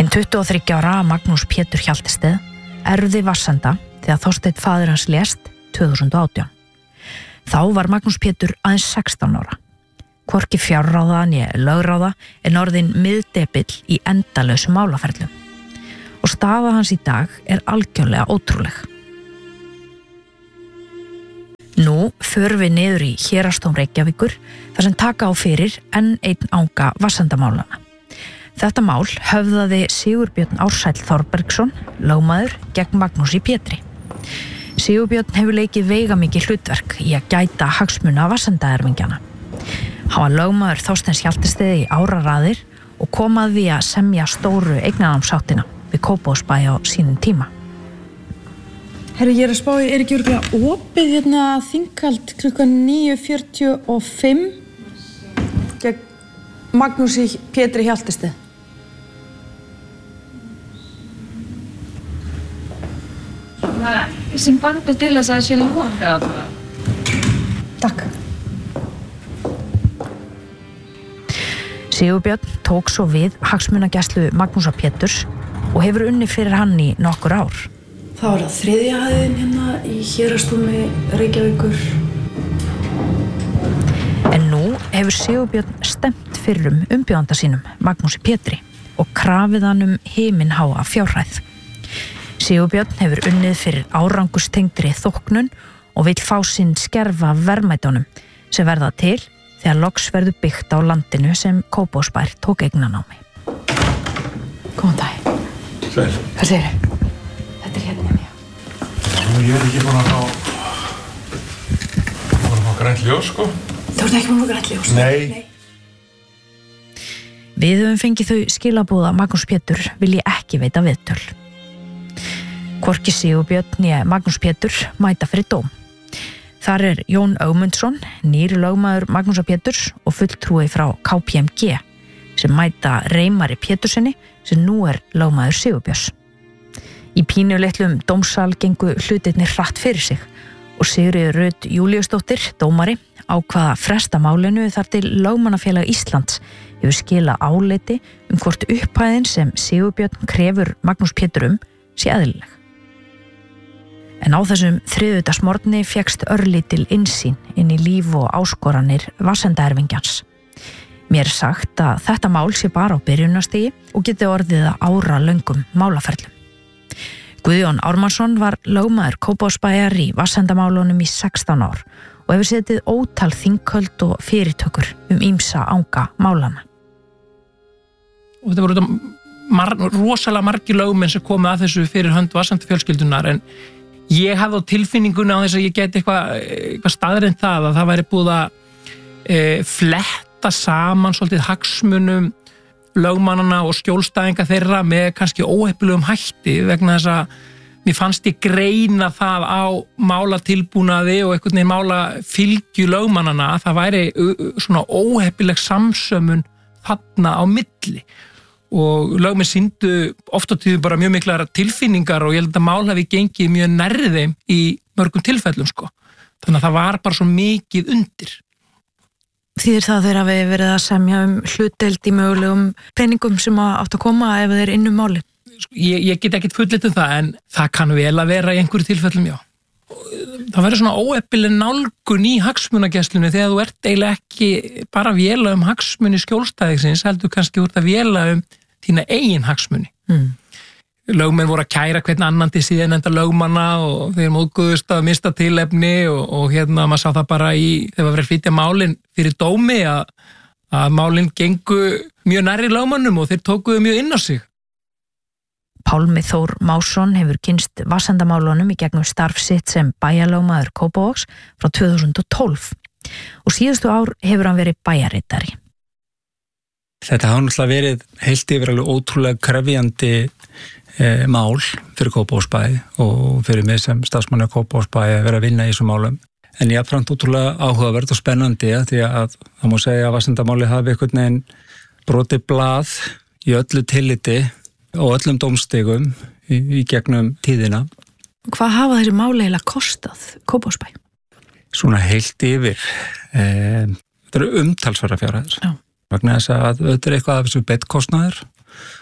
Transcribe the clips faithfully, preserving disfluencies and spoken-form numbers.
Hinn tuttugu og þriggja ára Magnús Pétur Hjaltested erfði Vatnsenda þegar Þorsteinn faðir hans lést tvö þúsund og átján. Þá var Magnús Pétur aðeins sextán ára. Hvorki fjárráða né lögráða en orðinn miðdepill í endalausu málaferlum. Og staða hans í dag er algjörlega ótrúleg. Nú förum við niður í Héraðsdóm Reykjavíkur þar sem taka á fyrir enn einn anga Vassendamálana. Þetta mál höfðaði Sigurbjörn Ársæll Þorbergsson, lögmaður, gegn Magnúsi Pétri. Sigurbjörn hefur leikið veigamikið hlutverk í að gæta hagsmuna Vassendaerfingjana. Hann var lögmaður Þorsteins Hjaltested í áraraðir og kom að því að semja stóru eignarnámsáttina við Kópavogsbæ á sínum tíma. Herri, ég er að spá, er ekki örugglega opið hérna þinghald klukkan níu fjörutíu og fimm gegn Magnúsi Pétri Hjaltested? Það er sem bandi til þess að það sé lokað. Takk. Sigurbjörn tók svo við hagsmunagæslu Magnúsar Péturs og hefur unnið fyrir hann í nokkur ár. Það var það þriðja hæðin hérna í Héraðsdómi Reykjavíkur. En nú hefur Sigurbjörn stemt fyrir um umbjóðanda sínum, Magnúsi Pétri, og krafið hann um himinháa fjárhæð. Sigurbjörn hefur unnið fyrir árangustengdri þóknun og vill fá sinn skerfa verðmætunum sem verða til þegar loks verður byggt á landinu sem Kópavogsbær tók eignanámi. Góðan dag. Sæl. Hvað segirðu? Þetta er hérna mér. Ég er ekki búin að fá... búin að fá grænt ljós, sko. Þú ert ekki búin að fá grænt ljós? Nei. Nei. Við höfum fengið þau skilaboð að Magnús Pétur vilji ekki veita viðtöl. Hvorki Sigurbjörn né Magnús Pétur mæta fyrir dóm. Þar er Jón Ögmundsson, nýr lögmaður Magnúsar Péturs og fulltrúi frá K P M G sem mæta Reimari Pétursinni sem nú er lögmaður Sigurbjörns. Í pínulitlum dómsal gengu hlutirnir hratt fyrir sig og Sigríður Rut Júlíusdóttir, dómari, ákvaða fresta málinu þar til Lögmannafélag Íslands hefur skilað áliti um hvort upphæðin sem Sigurbjörn krefur Magnús Pétur um sé eðlileg. En á þessum þriðjudagsmorgni fékkst örlítil innsýn inn í líf og áskoranir Vassendaerfingjans. Mér er sagt að þetta mál sé bara á byrjunarstigi og geti orðið að ára löngum málaferlum. Guðjón Ármannsson var lögmaður Kópavogsbæjar í Vassendamálunum í sextán ár og hefur setið ótal þinghöld og fyrirtökur um ýmsa anga málana. Og þetta voru þetta mar rosalega margir lögmenn sem komu að þessu fyrir hönd Vassendafjölskyldunar, en ég hafði á tilfinninguna á þess að ég geti eitthvað, eitthvað staðreind það að það væri búið að e, fletta saman svolítið hagsmunum lögmannana og skjólstæðinga þeirra með kannski óheppilegum hætti vegna þess að mér fannst ég greina það á málatilbúnaði og einhvern veginn málafylgju lögmannana að það væri svona óheppileg samsömun þarna á milli. Og lögmenn sýndu oft á tíðu bara mjög miklar tilfinningar og ég held að mál hafi gengið mjög nærri þeim í mörgum tilfellum, sko. Þannig að það var bara svo mikið undir. Þýðir það þeir hafi verið að semja um hlutdeild í mögulegum peningum sem átt að koma ef þeir inn um máli? Ég, ég get ekkert fullyrt um það, en það kann vel að vera í einhverju tilfellum, já. Það verður svona óheppileg nálgun í hagsmunagæslunni þegar þú ert eiginlega ekki bara að véla um hagsmuni skjólstæðingsins, heldur kannski úr að véla um þína eigin hagsmuni. Mm. Lögmenn voru að kæra hvern annan til síðan enda lögmanna og þeir móðguðust að mista tilefni og, og hérna maður sá það bara í þegar við verið að flytja málin fyrir dómi að, að málin gengu mjög nærri lögmannum og þeir tókuðu mjög inn á sig. Pálmi Þór Másson hefur kynst Vassendamálunum í gegnum starf sitt sem bæjarlögmaður Kópavogs frá tvö þúsund og tólf og síðustu ár hefur hann verið bæjarritari. Þetta hafa náttúrulega verið heilt yfir alveg ótrúlega krefjandi eh, mál fyrir Kópavogsbæ og fyrir mig sem starfsmanni á Kópavogsbæ að vera að vinna í þessum málum. En ég er frænt ótrúlega áhugavert og spennandi ja, því að það má segja að Vassendamáli hafi einhvern veginn brotið blað í öllu tilliti og öllum dómstigum í, í gegnum tíðina. Hvað hafa þessi máli eiginlega kostað Kópavogsbæ? Svona heilt yfir. Eh, þetta eru umtalsverðar fjárhæðir. Já. Vegna þess að þetta er eitthvað af þessu bettkostnaður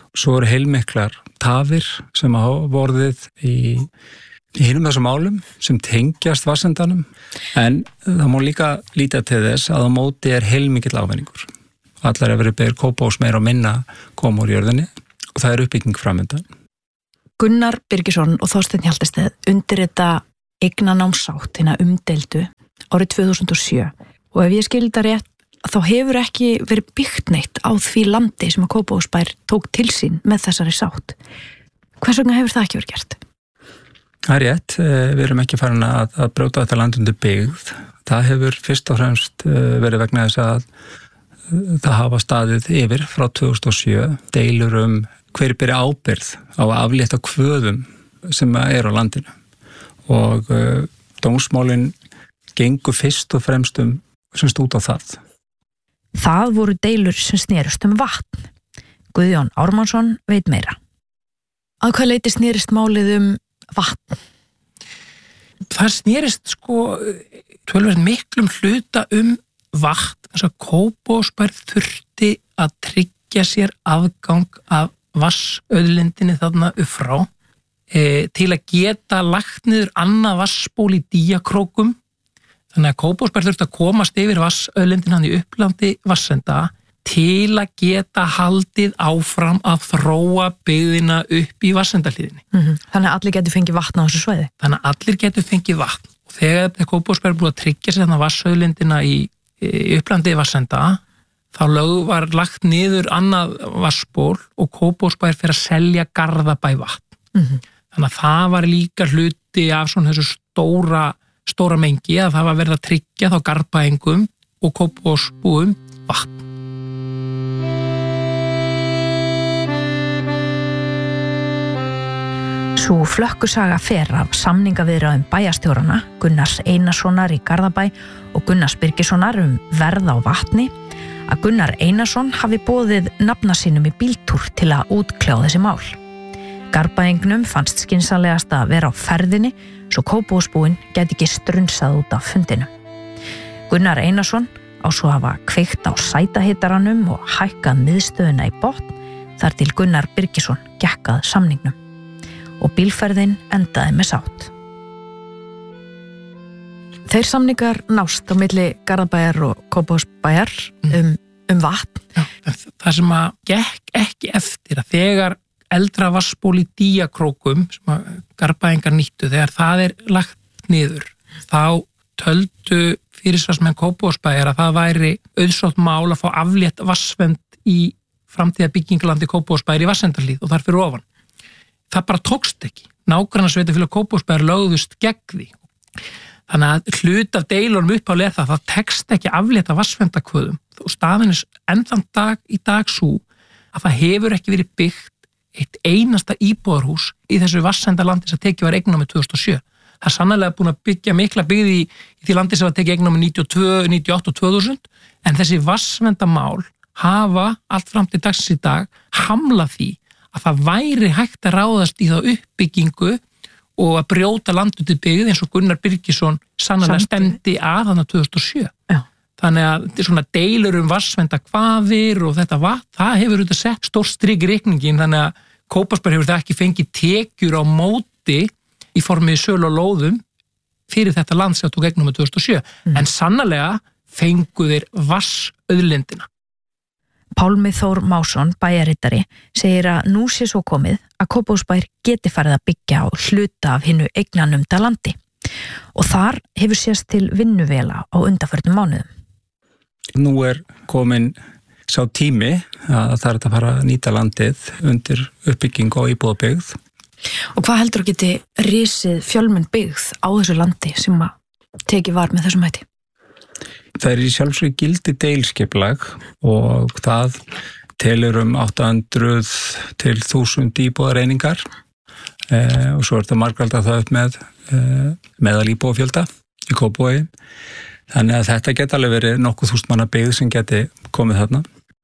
svo eru heilmiklar tafir sem hafa vorðið í, í hinum þessum málum sem tengjast vatnsendanum, en það má líka líta til þess að á móti er heilmikill ávinningur. Allar hefur verið Kópavós meira og minna koma úr jörðinni og það er uppbygging framöndan. Gunnar Birgisson og Þorsteinn Hjaltested undirrita eignanámsátt hina umdeildu árið tvö þúsund og sjö og ef ég skil þetta rétt þá hefur ekki verið byggt neitt á því landi sem að Kópavogsbær tók til sín með þessari sátt. Hvers vegna hefur það ekki verið gert? Það er rétt, við erum ekki farin að, að brjóta þetta land undir byggð. Það hefur fyrst og fremst verið vegna þess að það hafa staðið yfir frá tvö þúsund og sjö deilur um hver beri ábyrgð á að aflétta kvöðum sem er á landinu og uh, dómsmálin gengur fyrst og fremst um semst út á það. Það voru deilur sem snerust um vatn. Guðjón Ármannsson veit meira. Að hvað leyti snerist málið um vatn? Það snerist sko tölvöld miklum hluta um vatn þess að Kópavogsbær þurfti að tryggja sér afgang af vassauðlindinni þarna upp frá e, til að geta lagt niður annað vassból í Dýjakrókum. Þannig að Kópavogsbær þurfti að komast yfir vassauðlindin hann í upplandi vassenda til að geta haldið áfram að þróa byggðina upp í vassendahliðinni. Mm-hmm. Þannig að allir getur fengið vatn á þessu svæði? Þannig að allir getur fengið vatn. Og þegar Kópavogsbær er búið að tryggja sér þarna vassauðlindina í, í upplandi vassenda þá lög var lagt niður annað vassból og Kópavogsbær fyrir að selja Garðabæ vatn. Mm-hmm. Þannig að það var líka hluti af svona þessu stóra, stóra mengi að það var verið að tryggja þá Garðbæingum og Kópavogsbúum vatn. Sú flökkusaga fer af samningaviðræðum bæjarstjórana Gunnars Einarssonar í Garðabæ og Gunnars Birgissonar um verð á vatni að Gunnar Einarsson hafi boðið nafna sínum í bíltúr til að útkljá þessi mál. Garðbæingnum fannst skynsamlegast að vera á ferðinni svo Kópavogsbúinn gæti ekki strunsað út af fundinu. Gunnar Einarsson á svo hafa kveikt á sætahitaranum og hækkað miðstöðuna í botn þar til Gunnar Birgisson gekk að samningnum og bílferðin endaði með sátt. Þeir samningar nást á milli Garðabæjar og Kópavogsbæjar um, um vatn. Já, það sem að gekk ekki eftir að þegar eldra vassból í Dýjakrókum sem að Garðbæingar nýttu, þegar það er lagt niður, þá töldu fyrirsvarsmenn Kópavogsbæjar að það væri auðsótt mál að fá aflétt vassvend í framtíða bygginglandi Kópavogsbæjar í Vatnsendahlið og þar fyrir ofan. Það bara tókst ekki. Nágrannasveitarfélag Kópavogsbæjar lögðust gegn því. Þannig að hlut af deilunum uppálega það, það tekst ekki aflétta vassvendakvöðum og staðin er enn þann dag í dag svo að það hefur ekki verið byggt eitt einasta íbúðarhús í þessu vassendalandi sem tekið var eignum tvö þúsund og sjö. Það er sannarlega búin að byggja mikla byggði í, í því landi sem var tekið eignum níutíu og tvö, níutíu og átta og tvö þúsund en þessi vassvendamál hafa allt fram til dagsins í dag hamlað því að það væri hægt að ráðast í þá uppbyggingu og að brjóta landu til byggð eins og Gunnar Birgisson sannarlega stemdi að þannig tvö þúsund og sjö. Já. Þannig að svona deilur um vatnsvendakvafir og þetta vatn, það hefur auðvitað sett stórt strik í reikningin þannig að Kópavogsbær hefur það ekki fengið tekjur á móti í formið sölu og lóðum fyrir þetta land sem tók eignum tvö þúsund og sjö. Mm. En sannarlega fengu þeir vassauðlindina. Pálmi Þór Másson, bæjarritari, segir að nú sé svo komið að Kópavogsbær geti farið að byggja á hluta af hinnu eignanumda landi og þar hefur sést til vinnuvela á undanförnum mánuðum. Nú er komin sá tími að það er að fara að nýta landið undir uppbygging og íbúðabyggð. Og hvað heldur að geti risið fjölmenn byggð á þessu landi sem að tekið var með þessum hætti? Það er í sjálfsög gildi deilskipulag og það telur um átta hundruð til þúsund íbúðareiningar eh, og svo er þetta margfaldað það upp með eh, meðal íbúðafjölda í Kópavogi. Þannig að þetta geti alveg verið nokkuð þúsund manna byggð sem geti komið þarna.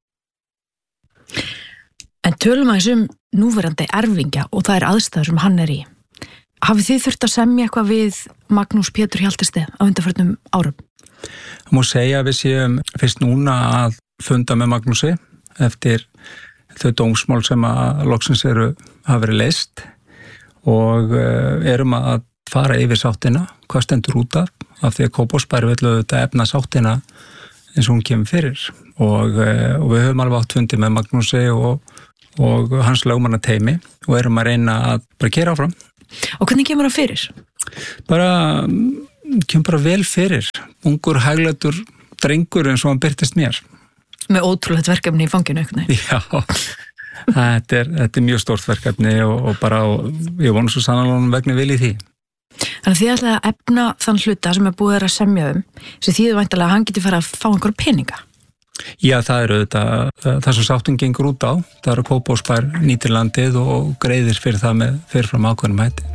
En tölum aðeins um núverandi erfingja og það er aðstæður sem hann er í. Hafið þið þurft að semja eitthvað við Magnús Pétur Hjaltested á undanförnum árum? Það má segja að við séum fyrst núna að funda með Magnúsi eftir þau dómsmál sem að loksins eru hafa verið leyst og erum að fara yfir sáttina, hvað stendur út af, af því að Kópavogsbær vill auðvitað efna sáttina eins og hún kemur fyrir og, og við höfum alveg átt fundi með Magnúsi og, og hans lögmanna teimi og erum að reyna að bara gera áfram. Og hvernig kemur það fyrir? Bara, kemur bara vel fyrir, ungur, hæglætur drengur eins og hann byrtist mér. Með ótrúlegt verkefni í fanginu eitthvað. Já, þetta er, þetta er mjög stórt verkefni og, og bara, og ég vonu svo sannarlega vegna vil í því. Þannig að þið ætlaði að efna þann hluta sem er búið að semja um, sem þýðir væntanlega að hann geti fara að fá einhverja peninga. Já, það eru auðvitað, það sem sáttin gengur út á, það eru Kópavogsbær nýtir landið og greiðir fyrir það með fyrirfram ákveðnum hætti.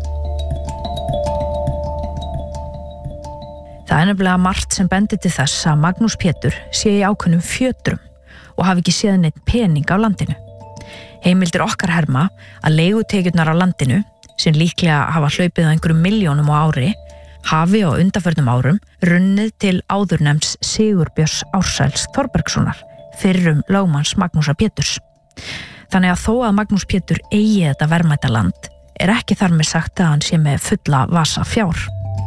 Það er nefnilega margt sem bendir til þess að Magnús Pétur sé í ákveðnum fjötrum og hafi ekki séð neitt pening á landinu. Heimildir okkar herma að leigutekjurnar á landinu, sem líklega hafa hlaupið á einhverjum milljónum á ári, hafi á undanförnum árum runnið til áðurnemds Sigurbjörns Ársæls Þorbergssonar, fyrrum lögmanns Magnúsar Péturs. Þannig að þó að Magnús Pétur eigi þetta verðmæta land, er ekki þar með sagt að hann sé með fulla vasa fjár.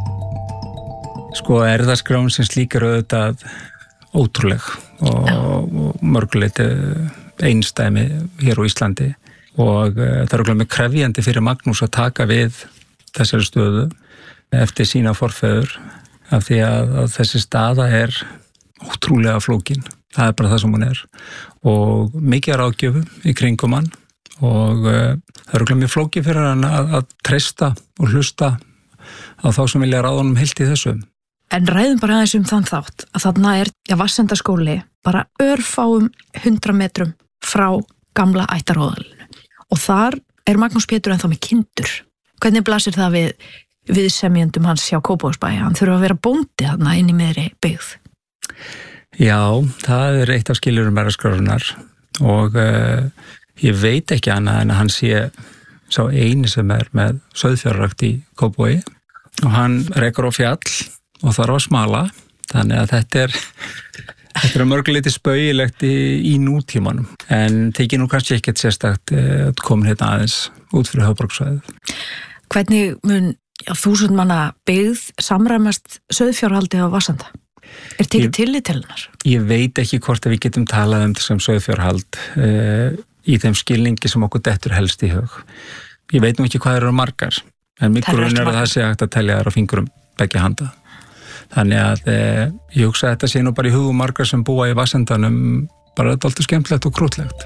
Sko, erfðaskráin sem slík er auðvitað ótrúleg og, og mörguleiti einstæmi hér á Íslandi og uh, það er okkur með krefjandi fyrir Magnús að taka við þessari stöðu eftir sína forfeður af því að, að þessi staða er ótrúlega flókin. Það er bara það sem hún er og mikið ráðgjöfum í kringum hann og uh, það er okkur mjög flókið fyrir hann að, að treysta og hlusta á þá sem vilja ráða honum heilt í þessu. En ræðum bara aðeins um þann þátt að þarna er ja, Vatnsendaskóli bara örfáum hundra metrum frá gamla ættaróðalinu og þar er Magnús Pétur ennþá með kindur. Hvernig blasir það við, við semjendum hans hjá Kópavogsbæ? Hann þurfa að vera bóndi þarna inn í miðri byggð. Já, það er eitt af skiljurum erfðaskrárinnar og uh, ég veit ekki annað en að hann sé sá eini sem er með sauðfjárrækt í Kópavogi og hann rekur á fjall og þarf að smala, þannig að þetta er þetta er mörguleiti spauilegt í, í nútímanum, en tekið nú kannski ekkert sérstakt að komin hérna aðeins út fyrir höfuðborgarsvæðið. Hvernig mun já, þúsund manna byggð samræmast sauðfjárhaldi á Vatnsenda? Er tekið tillit til hennar? Ég veit ekki hvort að við getum talað um þessum sauðfjárhald uh, í þeim skilningi sem okkur dettur helst í hug. Ég veit nú ekki hvað eru margar, en mikilvægt er að það sé hægt að telja þær á fingurum begge handa. Þannig að eh, ég hugsa að þetta sé nú bara í hugum margar sem búa í Vatnsendanum bara dálítið skemmtilegt og krútlegt.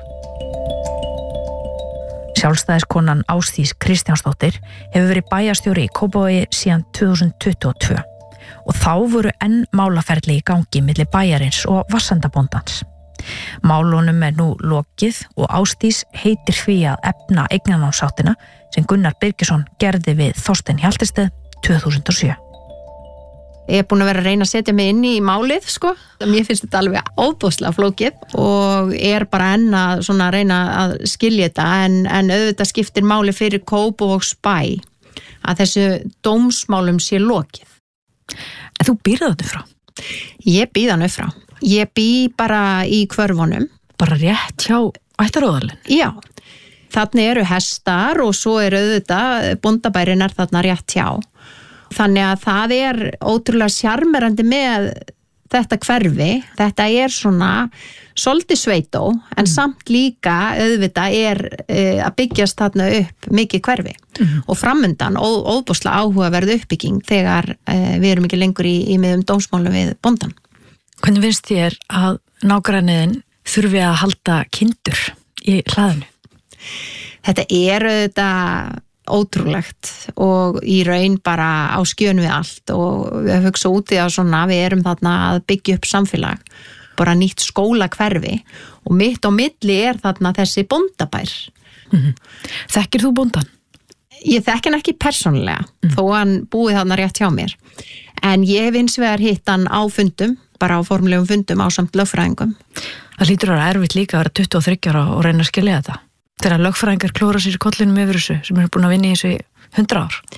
Sjálfstæðiskonan Ásdís Kristjánsdóttir hefur verið bæjarstjóri í Kópavogi síðan tvö þúsund tuttugu og tvö og þá voru enn málaferli í gangi milli bæjarins og Vatnsendabóndans. Málunum er nú lokið og Ásdís heitir því að efna eignarnámsáttina sem Gunnar Birgisson gerði við Þorstein Hjaltested tvö þúsund og sjö. Ég er búin að vera að reyna að setja mig inn í málið, sko. Mér finnst þetta alveg óbúðslega flókið og er bara enn að svona reyna að skilja þetta en, en auðvitað skiptir máli fyrir Kópavogsbæ að þessu dómsmálum sé lokið. En þú býrð þetta frá? Ég býð hann upp frá. Ég bý bara í hverfunum. Bara rétt hjá ættaróðalinn? Já. Þannig eru hestar og svo er auðvitað bóndabærin er þarna rétt hjá. Þannig að það er ótrúlega sjarmerandi með þetta hverfi. Þetta er svona svolítið sveitó en mm. samt líka auðvitað er uh, að byggjast þarna upp mikið hverfi mm. og framundan óbúslega áhugaverð uppbygging þegar uh, við erum ekki lengur í, í miðum dómsmálu við bóndan. Hvernig finnst þér að nágranniðin þurfi að halda kindur í hlaðinu? Þetta er auðvitað ótrúlegt og í raun bara á skjön við allt og við hugsa út í að svona við erum þarna að byggja upp samfélag, bara nýtt skólahverfi og mitt á milli er þarna þessi bóndabær. Mm-hmm. Þekkir þú bóndan? Ég þekki hann ekki persónulega mm. þó hann búið þarna rétt hjá mér en ég hef hins vegar hitt hann á fundum, bara á formulegum fundum á samt lögfræðingum. Það hlýtur að vera erfitt líka að vera tuttugu og þriggja ára og reyna að skilja þetta. Þegar lögfræðingar klóra sér í kollinum yfir þessu sem eru búin að vinna í þessu í hundra ár.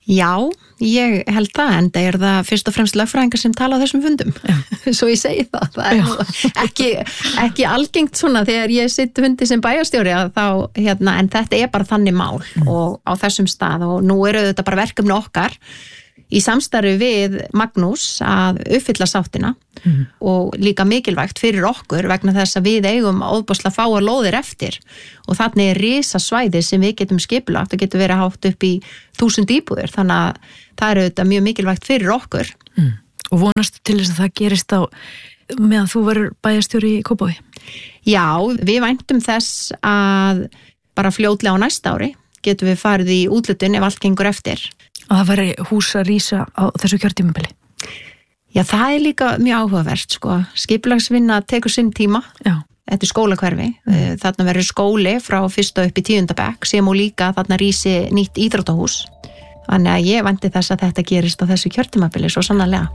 Já, ég held það, en það er það fyrst og fremst lögfræðingar sem tala á þessum fundum, svo ég segi það, það er nú ekki, ekki algengt svona þegar ég sitt fundi sem bæjarstjóri að þá, hérna, en þetta er bara þannig mál mm. og á þessum stað og nú eru þetta bara verkefni okkar í samstarfi við Magnús að uppfylla sáttina mm. og líka mikilvægt fyrir okkur vegna þess að við eigum óbúslega fáar lóðir eftir og þannig er risa svæði sem við getum skipulagt og getur verið hátt upp í þúsund íbúðir þannig að það eru þetta mjög mikilvægt fyrir okkur. Mm. Og vonastu til þess að það gerist á meðan þú verður bæjarstjóri í Kópavogi? Já, við væntum þess að bara fljótlega á næsta ári getum við farið í útlutun ef allt gengur eftir. Að það væri hús að rísa á þessu kjörtímabili? Já, það er líka mjög áhugavert, sko. Skipulagsvinna tekur sinn tíma. Já. Þetta er skólakverfi. Mm. Þarna verður skóli frá fyrsta upp í tíunda bekk sem og líka þarna rísi nýtt íþróttahús. Þannig að ég vænti þess að þetta gerist á þessu kjörtímabili svo sannarlega.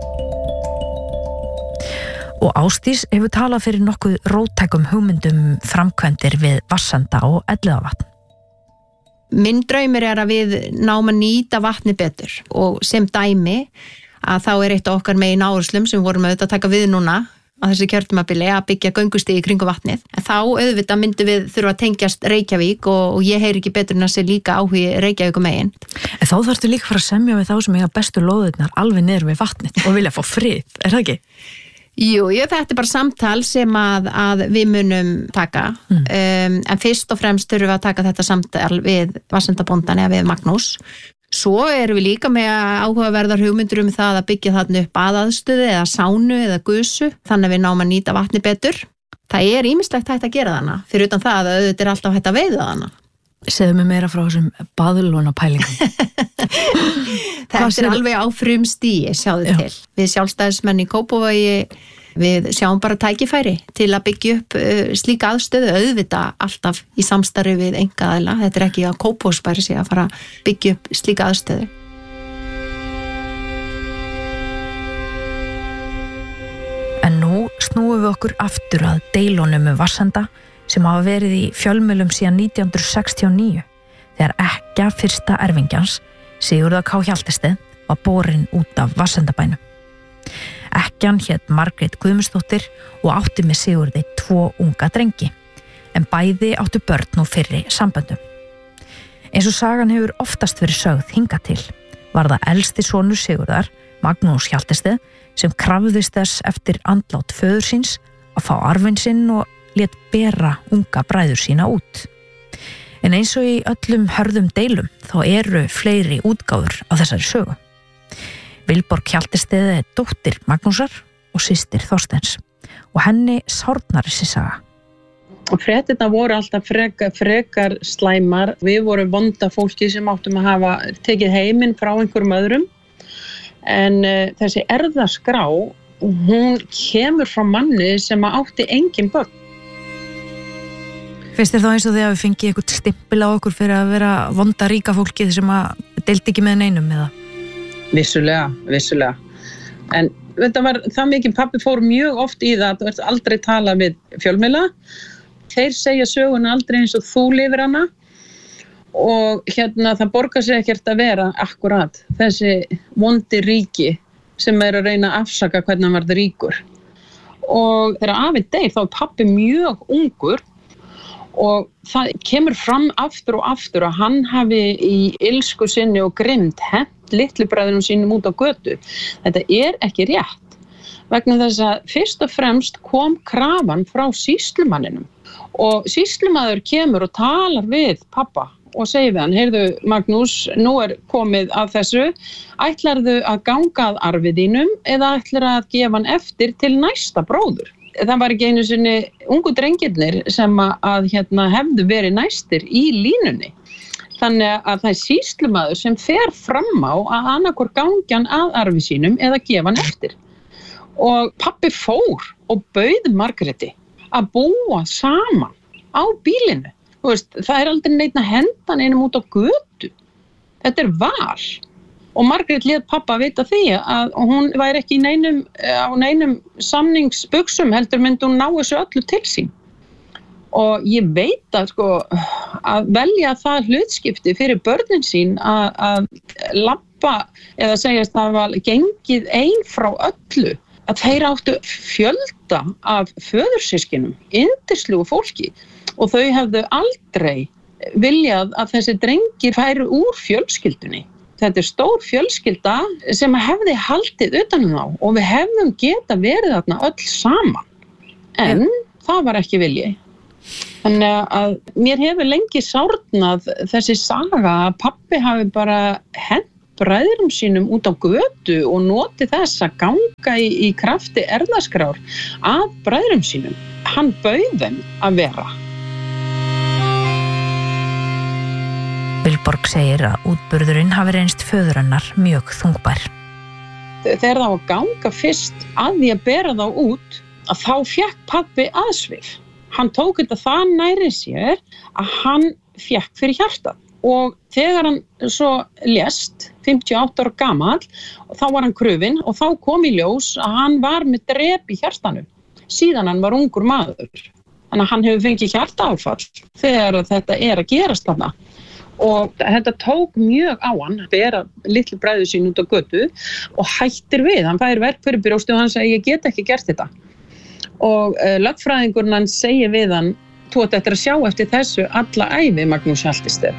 Og Ásdís hefur talað fyrir nokkuð róttækum hugmyndum framkvæmdir við Vatnsenda og Elliðavatn. Minn draumur er að við náum að nýta vatni betur og sem dæmi að þá er eitt okkar megin áherslum sem vorum auðvitað að taka við núna á þessi kjörtímabili að byggja göngustíg í kringum vatnið. En þá auðvitað myndum við þurfa að tengjast Reykjavík og, og ég heyri ekki betur en að sé líka áhugi Reykjavík megin. En þá þarftu líka fara að semja við þá sem eiga bestu lóðirnar alveg niður við vatnið og vilja fá frið, er það ekki? Jú, jú, þetta er bara samtal sem að, að við munum taka mm. um, en fyrst og fremst þurfum við að taka þetta samtal við Vassendabóndan eða við Magnús. Svo erum við líka með áhugaverðar hugmyndur um það að byggja þarna upp baðaðstöðu eða sánu eða gusu þannig að við náum að nýta vatni betur. Það er ýmislegt hægt að gera þarna fyrir utan það að auðvitað er alltaf hægt að veiða þarna. Segðu mig meira frá þessum baðlóna pælingum. Þetta er alveg á frumstigi, sjáðu Já. Til. Við sjálfstæðismenn í Kópavogi, við sjáum bara tækifæri til að byggja upp uh, slíka aðstöðu, auðvitað alltaf í samstarfi við einkaaðila. Þetta er ekki að Kópavogsbær sé að fara að byggja upp slíka aðstöðu. En nú snúum við okkur aftur að deilunum um Vassenda sem hafa verið í fjölmiðlum síðan nítján hundruð sextíu og níu þegar ekkja fyrsta erfingjans Sigurður K. Hjaltested var borin út af Vassendabænum. Ekkjan hét Margrét Guðmundsdóttir og átti með Sigurði tvo unga drengi en bæði áttu börn og fyrri samböndum. Eins og sagan hefur oftast verið sögð hingað til var það elsti sonur Sigurðar, Magnús Hjaltested, sem krafðist þess eftir andlát föður síns að fá arfinn sinn og lét bera unga bræður sína út. En eins og í öllum hörðum deilum þá eru fleiri útgáfur á þessari sögu. Vilborg Hjaltested er dóttir Magnúsar og systir Þorsteins og henni sárnar þessi saga. Fréttirnar voru alltaf frekar, frekar slæmar. Við vorum vonda fólki sem áttum að hafa tekið heiminn frá einhverjum öðrum en uh, þessi erfðaskrá hún kemur frá manni sem átti engin börn. Finnst þér þá eins og því að við fengið eitthvað stimpil á okkur fyrir að vera vonda ríka fólkið sem að deildi ekki með neinum eða? Vissulega, vissulega. En þetta var það mikið, pabbi fór mjög oft í það, þú ert aldrei tala við fjölmiðla. Þeir segja söguna aldrei eins og þú lifir hana og hérna það borgar sig ekkert að vera akkurat þessi vondi ríki sem er að reyna að afsaka hvernig hann varð ríkur. Og þegar afi deyr þá er pabbi mjög ungur og það kemur fram aftur og aftur að hann hafi í ilsku sinni og grimmd hent litlu bræðunum sínum út á götu. Þetta er ekki rétt vegna þess að fyrst og fremst kom krafan frá sýslumanninum og sýslumaður kemur og talar við pappa og segir við hann, heyrðu Magnús, nú er komið að þessu, ætlarðu að ganga að arfi þínum eða ætlar að gefa hann eftir til næsta bróður? Það var ekki einu sinni ungu drengirnir sem að, að hérna, hefðu verið næstir í línunni. Þannig að það er sýslumaður sem fer fram á að annarkor gangjan að arfi sínum eða gefa hann eftir. Og pabbi fór og bauð Margréti að búa saman á bílinu. Þú veist, það er aldrei neitt að henda einum út á götu. Þetta er val. Og Margrét lét pappa vita því að hún væri ekki í neinum, á neinum samningsbuxum heldur myndi hún ná þessu öllu til sín. Og ég veit að sko að velja það hlutskipti fyrir börnin sín að, að labba eða segjast að það var gengið ein frá öllu, að þeir áttu fjölda af föðursyskinum, yndislugu fólki og þau hefðu aldrei viljað að þessi drengir færu úr fjölskyldunni. Þetta er stór fjölskylda sem hefði haldið utan um þá og við hefðum geta verið þarna öll saman. En ja. Það var ekki vilji. Þannig að mér hefur lengi sárnað þessi saga að pabbi hafi bara hent bræðrum sínum út á götu og notið þess að ganga í, í krafti erfðaskrár að bræðrum sínum. Hann bauð þeim að vera. Vilborg segir að útburðurinn hafi reynst föður hennar mjög þungbær. Þegar það var að ganga fyrst að því að bera þá út, að þá fékk pabbi aðsvif. Hann tók þetta það næri sér að hann fékk fyrir hjartað. Og þegar hann svo lést, fimmtíu og átta ára gamall, þá var hann krufinn og þá kom í ljós að hann var með drep í hjartanu. Síðan hann var ungur maður. Þannig að hann hefur fengið hjartaáfall þegar þetta er að gerast þarna. Og þetta tók mjög á hann að bera litlu bræður sín út á götu og hættir við. Hann fær verk fyrir brjósti og hann segir ég get ekki gert þetta. Og uh, lögfræðingurinn hann segir við hann þú átt eftir að sjá eftir þessu alla ævi Magnús Hjaltested.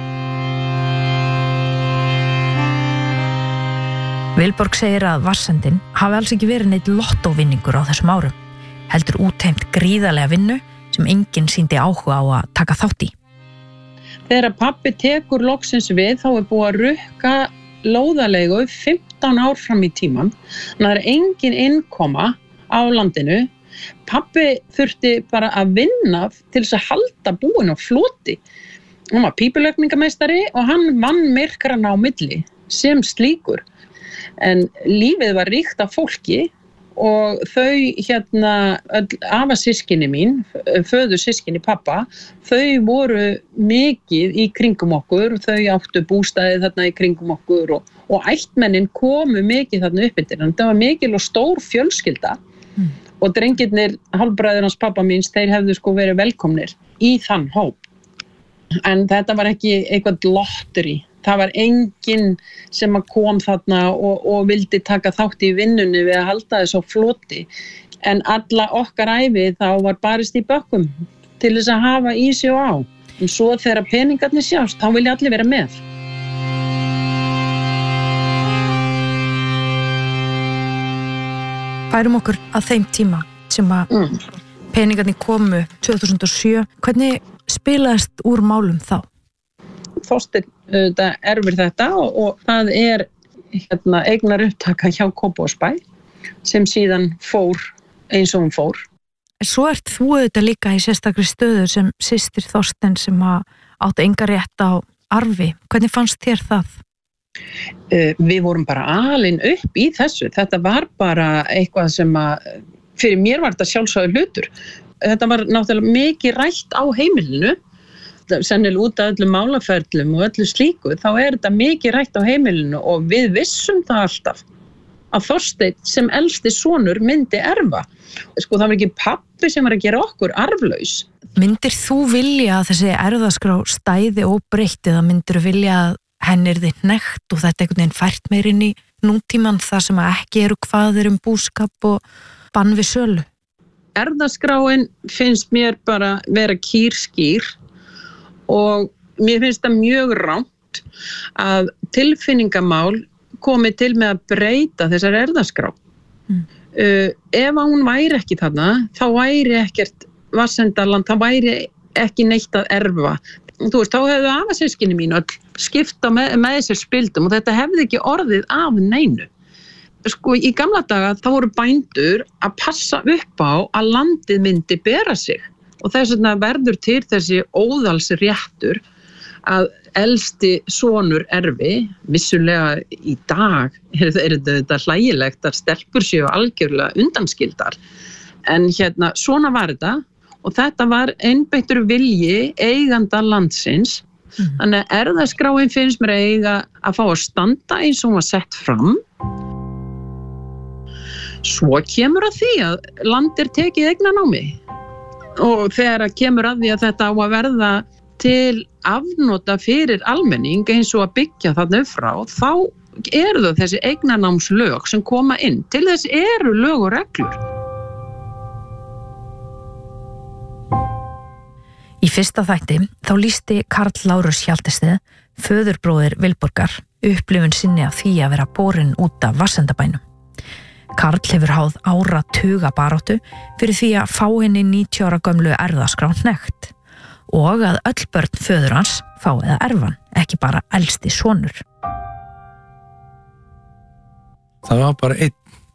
Vilborg segir að Varsendin hafi alls ekki verið neitt lottóvinningur á þessum árum. Heldur útheimt gríðarlega vinnu sem enginn sýndi áhuga á að taka þátt í. Þegar pabbi tekur loksins við þá er búið að rukka lóðarleigu fimmtán ár fram í tíman. Þannig að það er engin innkoma á landinu. Pabbi þurfti bara að vinna til þess að halda búin á floti. Hann var pípulaukningameistari og hann vann myrkrana á milli sem slíkur. En lífið var ríkt af fólki og þau hérna, afasystkini mín, föðursystkini pappa, þau voru mikið í kringum okkur, þau áttu bústaði þarna í kringum okkur og, og ættmennin komu mikið þarna upp yfir. Það var mikil og stór fjölskylda mm. og drengirnir, hálfbræður hans pappa míns, þeir hefðu sko verið velkomnir í þann hóp. En þetta var ekki eitthvað lotteri. Það var enginn sem kom þarna og, og vildi taka þátt í vinnunni við að halda þess á floti. En alla okkar ævi þá var barist í bökkum til þess að hafa í sig og á. En svo þegar peningarnir sjást, þá vilja allir vera með. Færum okkur að þeim tíma sem að mm. peningarnir komu tvö þúsund og sjö. Hvernig spilaðist úr málum þá? Þorsteinn uh, erfir þetta og, og það er hérna, eignar upptaka hjá Kópavogsbæ sem síðan fór eins og hún fór. Svo ert þú auðvitað líka í sérstakri stöðu sem systir Þorsteinn sem áttu enga rétt á arfi. Hvernig fannst þér það? Uh, við vorum bara alin upp í þessu. Þetta var bara eitthvað sem að, fyrir mér var þetta sjálfsagður hlutur. Þetta var náttúrulega mikið rætt á heimilinu. Sennilega út af öllum málaferlum og öllu slíku, þá er þetta mikið rætt á heimilinu og við vissum það alltaf að Þorsteinn sem elsti sonur myndi erfa. Sko það var ekki pabbi sem var að gera okkur arflaus. Myndir þú vilja að þessi erfðaskrá stæði óbreytt eða myndir þú vilja að henni er þitt nekt og þetta einhvern veginn fært meir inn í nútíman það sem ekki eru kvaðir um búskap og bann við sölu? Erfðaskráin finnst mér bara vera kýrskýr og mér finnst það mjög rangt að tilfinningamál komi til með að breyta þessar erfðaskrá. Mm. Uh, ef hún væri ekki þarna, þá væri ekkert Vatnsendaland, þá væri ekki neitt að erfa. Þú veist, þá hefðu afasystkini mín öll skipta með, með sér spildum og þetta hefði ekki orðið af neinu. Sko, í gamla daga þá voru bændur að passa upp á að landið myndi bera sig. Og þess vegna verður til þessi óðalsréttur að elsti sonur erfi, vissulega í dag er, er þetta hlægilegt að stelpur séu algjörlega undanskildar. En hérna, svona var þetta og þetta var einbeittur vilji eiganda landsins. Mm. Þannig að erfðaskráin finnst mér eiga að fá að standa eins og hún var sett fram. Svo kemur að því að land er tekið eignanámi. Og þegar kemur að því að þetta á að verða til afnota fyrir almenning eins og að byggja þarna upp frá, þá eru það þessi eignanámslög sem koma inn. Til þess eru lög og reglur. Í fyrsta þætti þá lýsti Karl Lárus Hjaltested, föðurbróðir Vilborgar, upplifun sinni af því að vera borin út af Varsendabænum. Karl hefur háð ára tuga baráttu fyrir því að fá henni níutíu ára gömlu erfðaskrá hnekkt og að öll börn föður hans fá eða erfan, ekki bara elsti sonur. Það var bara einn